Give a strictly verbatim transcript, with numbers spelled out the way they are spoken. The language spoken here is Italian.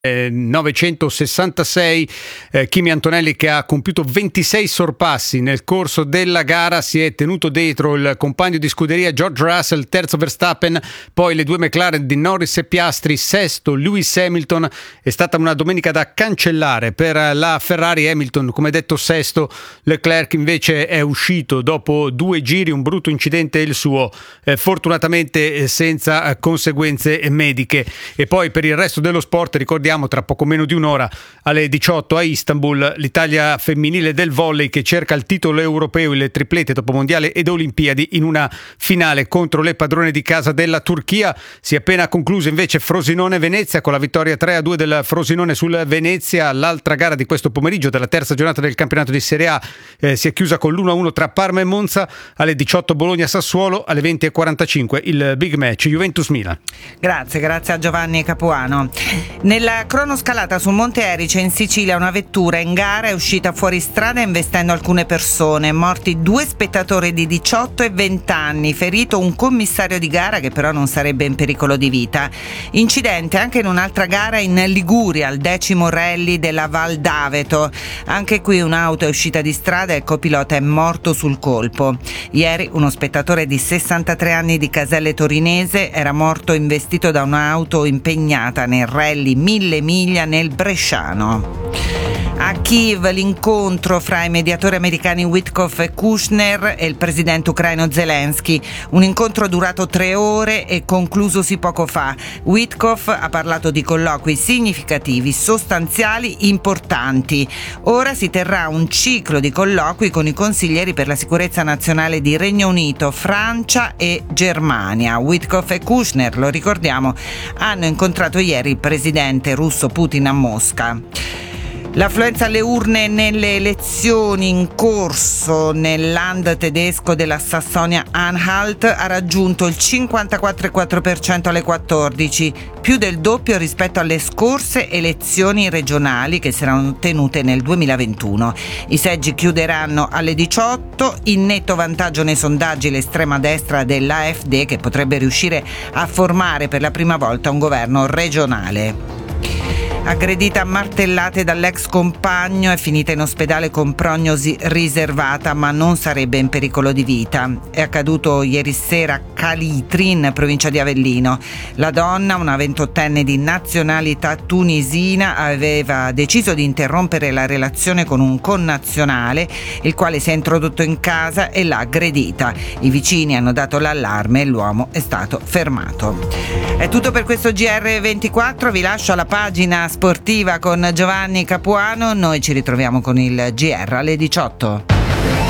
novecentosessantasei, eh, Kimi Antonelli, che ha compiuto ventisei sorpassi nel corso della gara, si è tenuto dietro il compagno di scuderia George Russell, terzo Verstappen, poi le due McLaren di Norris e Piastri, sesto Lewis Hamilton. È stata una domenica da cancellare per la Ferrari. Hamilton, come detto, sesto. Leclerc invece è uscito dopo due giri, un brutto incidente il suo, eh, fortunatamente eh, senza eh, conseguenze mediche. E poi per il resto dello sport ricordiamo tra poco meno di un'ora alle diciotto a Istanbul l'Italia femminile del volley che cerca il titolo europeo, il triplete dopo mondiale ed olimpiadi, in una finale contro le padrone di casa della Turchia. Si è appena concluso invece Frosinone-Venezia con la vittoria tre a due del Frosinone sul Venezia. L'altra gara di questo pomeriggio della terza giornata del campionato di Serie A eh, si è chiusa con l'uno a uno tra Parma e Monza. Alle diciotto Bologna-Sassuolo, alle venti e quarantacinque il big match Juventus-Milan. Grazie, grazie a Giovanni Capuano. Nella cronoscalata sul Monte Erice in Sicilia una vettura in gara è uscita fuori strada investendo alcune persone, morti due spettatori di diciotto e venti anni, ferito un commissario di gara che però non sarebbe in pericolo di vita. Incidente anche in un'altra gara in Liguria, al decimo rally della Val d'Aveto. Anche qui un'auto è uscita di strada e il copilota è morto sul colpo. Ieri uno spettatore di sessantatré anni di Caselle Torinese era morto investito da un'auto impegnata nel rally mille miglia nel Bresciano. A Kiev l'incontro fra i mediatori americani Witkoff e Kushner e il presidente ucraino Zelensky, un incontro durato tre ore e conclusosi poco fa. Witkoff ha parlato di colloqui significativi, sostanziali, importanti. Ora si terrà un ciclo di colloqui con i consiglieri per la sicurezza nazionale di Regno Unito, Francia e Germania. Witkoff e Kushner, lo ricordiamo, hanno incontrato ieri il presidente russo Putin a Mosca. L'affluenza alle urne nelle elezioni in corso nel land tedesco della Sassonia-Anhalt ha raggiunto il cinquantaquattro virgola quattro per cento alle quattordici, più del doppio rispetto alle scorse elezioni regionali che si erano tenute nel duemilaventuno. I seggi chiuderanno alle diciotto, in netto vantaggio nei sondaggi l'estrema destra dell'A F D, che potrebbe riuscire a formare per la prima volta un governo regionale. Aggredita a martellate dall'ex compagno, è finita in ospedale con prognosi riservata, ma non sarebbe in pericolo di vita. È accaduto ieri sera a Calitri, in provincia di Avellino. La donna, una ventottenne di nazionalità tunisina, aveva deciso di interrompere la relazione con un connazionale, il quale si è introdotto in casa e l'ha aggredita. I vicini hanno dato l'allarme e l'uomo è stato fermato. È tutto per questo G R ventiquattro, vi lascio alla pagina sportiva con Giovanni Capuano. Noi ci ritroviamo con il G R alle diciotto.